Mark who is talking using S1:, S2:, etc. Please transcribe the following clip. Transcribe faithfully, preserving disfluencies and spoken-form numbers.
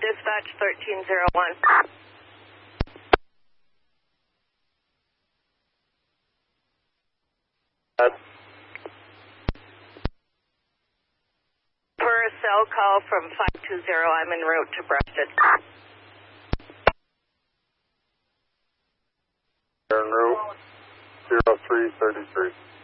S1: Dispatch thirteen oh one.
S2: Uh,
S1: Per a cell call from five two zero, I'm en route to Breasted.
S2: en route, zero three thirty-three.